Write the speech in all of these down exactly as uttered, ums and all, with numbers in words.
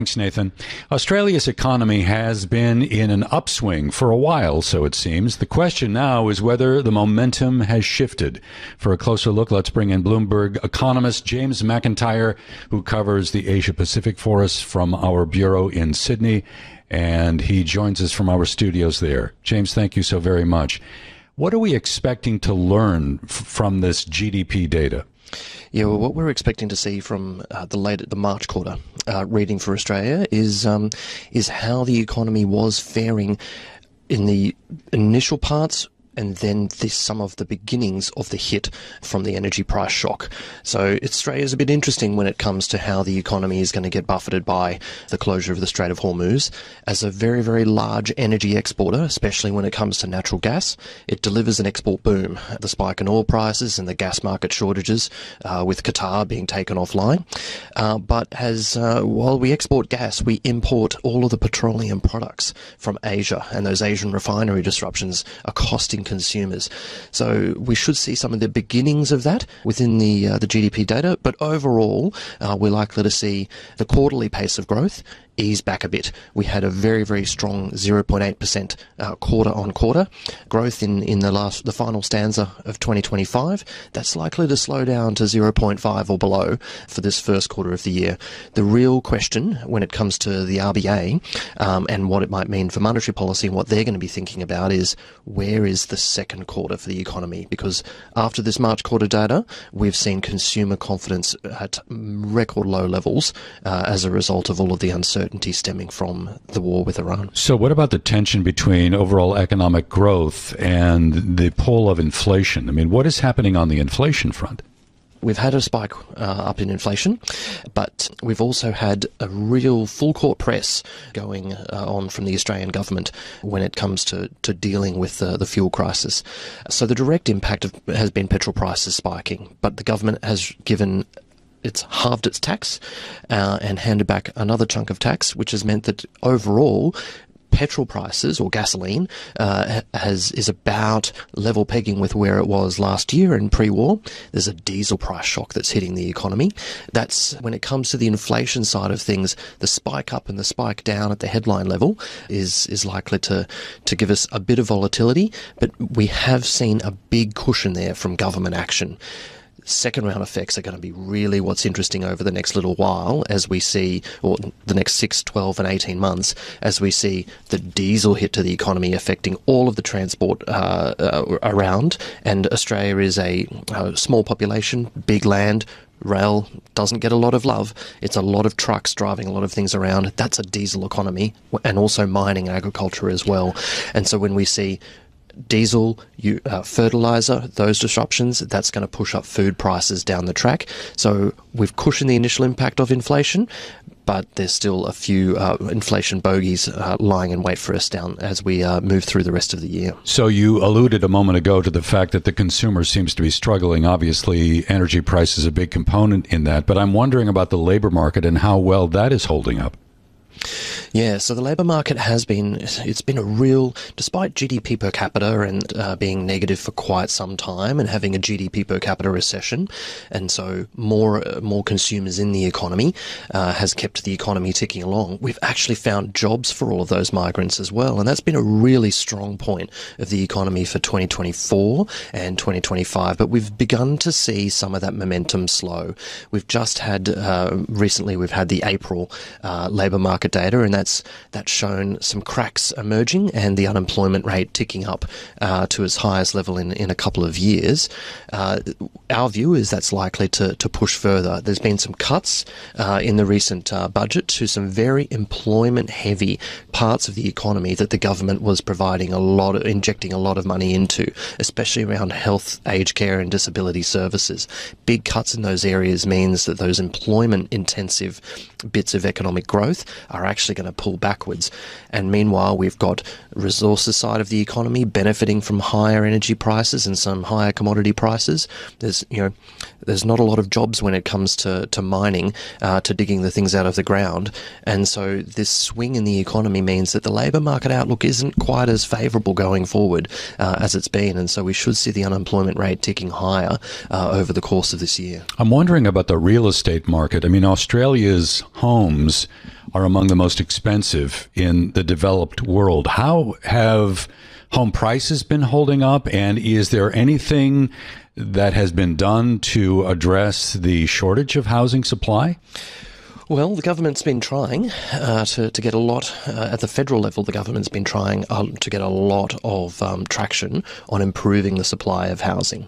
Thanks, Nathan. Australia's economy has been in an upswing for a while, so it seems. The question now is whether the momentum has shifted. For a closer look, let's bring in Bloomberg economist James McIntyre, who covers the Asia-Pacific for us from our bureau in Sydney, and he joins us from our studios there. James, thank you so very much. What are we expecting to learn f- from this G D P data? Yeah, well, what we're expecting to see from uh, the late the March quarter uh, reading for Australia is um, is how the economy was faring in the initial parts, and then this some of the beginnings of the hit from the energy price shock. So Australia's a bit interesting when it comes to how the economy is going to get buffeted by the closure of the Strait of Hormuz. As a very, very large energy exporter, especially when it comes to natural gas, it delivers an export boom. The spike in oil prices and the gas market shortages uh, with Qatar being taken offline. Uh, but as uh, while we export gas, we import all of the petroleum products from Asia, and those Asian refinery disruptions are costing consumers. So we should see some of the beginnings of that within the uh, the G D P data, but overall uh, we're likely to see the quarterly pace of growth ease back a bit. We had a very, very strong zero point eight percent uh, quarter on quarter growth in, in the last, the final stanza of twenty twenty-five. That's likely to slow down to zero point five or below for this first quarter of the year. The real question when it comes to the R B A um, and what it might mean for monetary policy and what they're going to be thinking about is where is the second quarter for the economy? Because after this March quarter data, we've seen consumer confidence at record low levels uh, as a result of all of the uncertainty stemming from the war with Iran. So what about the tension between overall economic growth and the pull of inflation? I mean, what is happening on the inflation front? We've had a spike uh, up in inflation, but we've also had a real full court press going uh, on from the Australian government when it comes to, to dealing with uh, the fuel crisis. So the direct impact of, has been petrol prices spiking, but the government has given it's halved its tax uh, and handed back another chunk of tax, which has meant that overall petrol prices or gasoline uh, has is about level pegging with where it was last year and pre-war. There's a diesel price shock that's hitting the economy. That's when it comes to the inflation side of things, the spike up and the spike down at the headline level is is likely to to give us a bit of volatility, but we have seen a big cushion there from government action. Second round effects are going to be really what's interesting over the next little while as we see, or the next six, twelve and eighteen months, as we see the diesel hit to the economy affecting all of the transport uh, uh, around. And Australia is a, a small population, big land. Rail doesn't get a lot of love. It's a lot of trucks driving a lot of things around. That's a diesel economy, and also mining and agriculture as well. And so when we see diesel, you, uh, fertilizer, those disruptions, that's going to push up food prices down the track. So we've cushioned the initial impact of inflation, but there's still a few uh, inflation bogeys uh, lying in wait for us down as we uh, move through the rest of the year. So you alluded a moment ago to the fact that the consumer seems to be struggling. Obviously, energy price is a big component in that, but I'm wondering about the labor market and how well that is holding up. Yeah, so the labour market has been, it's been a real, despite G D P per capita and uh, being negative for quite some time and having a G D P per capita recession, and so more uh, more consumers in the economy uh, has kept the economy ticking along. We've actually found jobs for all of those migrants as well, and that's been a really strong point of the economy for twenty twenty-four and twenty twenty-five, but we've begun to see some of that momentum slow. We've just had, uh, recently we've had the April uh, labour market data, and that's that's shown some cracks emerging and the unemployment rate ticking up uh, to its highest level in, in a couple of years. Uh, our view is that's likely to, to push further. There's been some cuts uh, in the recent uh, budget to some very employment-heavy parts of the economy that the government was providing a lot of, injecting a lot of money into, especially around health, aged care and disability services. Big cuts in those areas means that those employment-intensive bits of economic growth are actually going to pull backwards. And meanwhile, we've got resources side of the economy benefiting from higher energy prices and some higher commodity prices. There's, you know, there's not a lot of jobs when it comes to, to mining, uh, to digging the things out of the ground. And so this swing in the economy means that the labour market outlook isn't quite as favourable going forward uh, as it's been. And so we should see the unemployment rate ticking higher uh, over the course of this year. I'm wondering about the real estate market. I mean, Australia's homes are among the most expensive in the developed world. How have home prices been holding up, and is there anything that has been done to address the shortage of housing supply? Well, the government's been trying uh, to, to get a lot, uh, at the federal level, the government's been trying uh, to get a lot of um, traction on improving the supply of housing.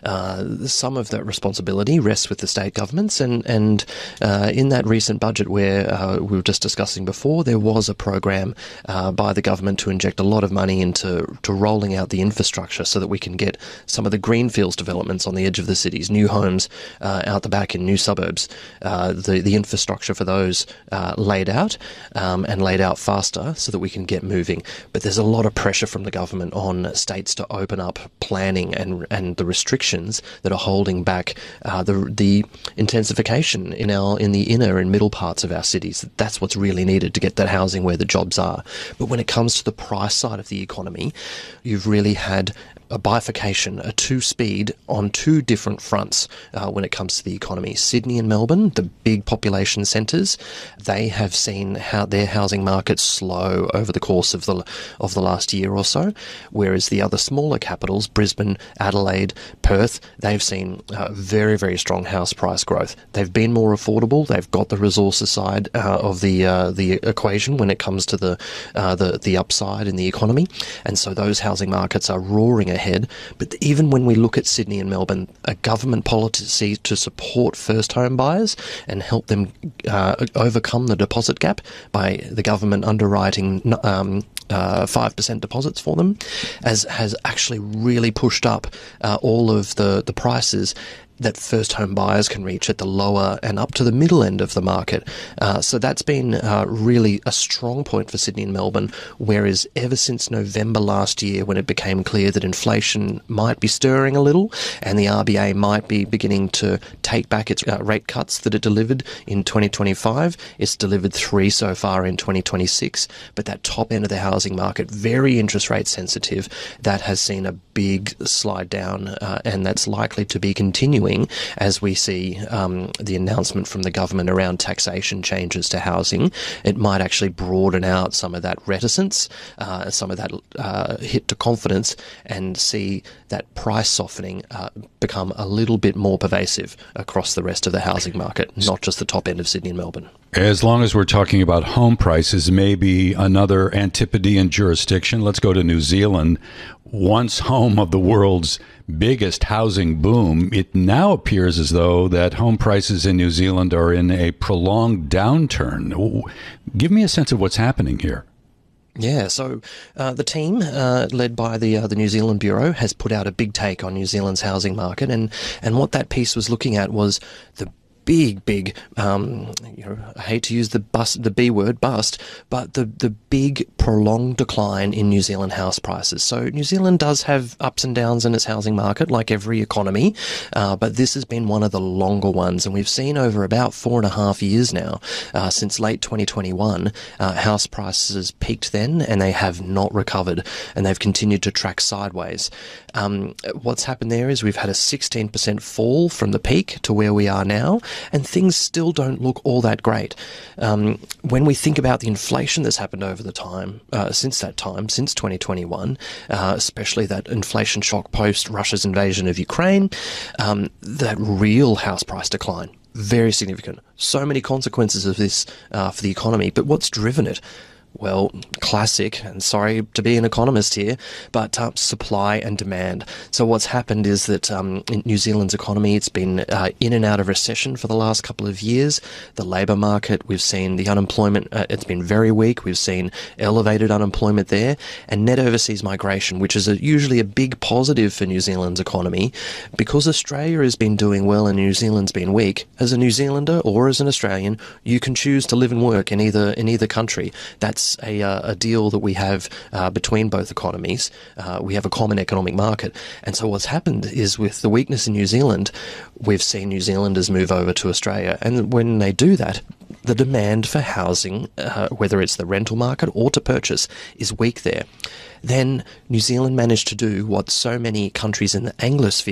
Uh, some of that responsibility rests with the state governments, and, and uh, in that recent budget where uh, we were just discussing before, there was a program uh, by the government to inject a lot of money into to rolling out the infrastructure so that we can get some of the greenfields developments on the edge of the cities, new homes uh, out the back in new suburbs, uh, the, the infrastructure for those uh, laid out um, and laid out faster so that we can get moving. But there's a lot of pressure from the government on states to open up planning and and the restrictions that are holding back uh, the the intensification in our in the inner and middle parts of our cities. That's what's really needed to get that housing where the jobs are. But when it comes to the price side of the economy, you've really had a bifurcation, a two-speed on two different fronts uh, when it comes to the economy. Sydney and Melbourne, the big population centres, they have seen how their housing markets slow over the course of the of the last year or so, whereas the other smaller capitals, Brisbane, Adelaide, Perth, they've seen uh, very, very strong house price growth. They've been more affordable. They've got the resources side uh, of the uh, the equation when it comes to the uh, the the upside in the economy, and so those housing markets are roaring ahead. Ahead. But even when we look at Sydney and Melbourne, a government policy to support first home buyers and help them uh, overcome the deposit gap by the government underwriting um, uh, five percent deposits for them, as has actually really pushed up uh, all of the, the prices that first home buyers can reach at the lower and up to the middle end of the market. Uh, so that's been uh, really a strong point for Sydney and Melbourne, whereas ever since November last year, when it became clear that inflation might be stirring a little and the R B A might be beginning to take back its uh, rate cuts that it delivered in twenty twenty-five, it's delivered three so far in twenty twenty-six, but that top end of the housing market, very interest rate sensitive, that has seen a big slide down, uh, and that's likely to be continuing as we see um, the announcement from the government around taxation changes to housing. It might actually broaden out some of that reticence, uh, some of that uh, hit to confidence, and see that price softening uh, become a little bit more pervasive across the rest of the housing market, not just the top end of Sydney and Melbourne. As long as we're talking about home prices, maybe another Antipodean jurisdiction. Let's go to New Zealand. Once home of the world's biggest housing boom, it now appears as though that home prices in New Zealand are in a prolonged downturn. Give me a sense of what's happening here. Yeah, so uh, the team uh, led by the uh, the New Zealand Bureau has put out a big take on New Zealand's housing market, and, and what that piece was looking at was the big, big, um, you know, I hate to use the bust, the B word, bust, but the, the big prolonged decline in New Zealand house prices. So New Zealand does have ups and downs in its housing market, like every economy, uh, but this has been one of the longer ones, and we've seen over about four and a half years now, uh, since late twenty twenty-one, uh, house prices peaked then, and they have not recovered, and they've continued to track sideways. Um, what's happened there is we've had a sixteen percent fall from the peak to where we are now, and things still don't look all that great. Um, when we think about the inflation that's happened over the time, uh, since that time, since twenty twenty-one, uh, especially that inflation shock post Russia's invasion of Ukraine, um, that real house price decline, very significant. So many consequences of this uh, for the economy, but what's driven it? Well, classic, and sorry to be an economist here, but uh, supply and demand. So what's happened is that um, in New Zealand's economy, it's been uh, in and out of recession for the last couple of years. The labour market, we've seen the unemployment, uh, it's been very weak. We've seen elevated unemployment there, and net overseas migration, which is a, usually a big positive for New Zealand's economy. Because Australia has been doing well and New Zealand's been weak, as a New Zealander or as an Australian, you can choose to live and work in either in either country. That's A, uh, a deal that we have uh, between both economies. Uh, we have a common economic market. And so what's happened is with the weakness in New Zealand, we've seen New Zealanders move over to Australia. And when they do that, the demand for housing, uh, whether it's the rental market or to purchase, is weak there. Then New Zealand managed to do what so many countries in the Anglosphere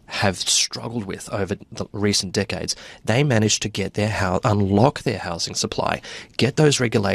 have struggled with over the recent decades, they managed to get their house, unlock their housing supply, get those regulations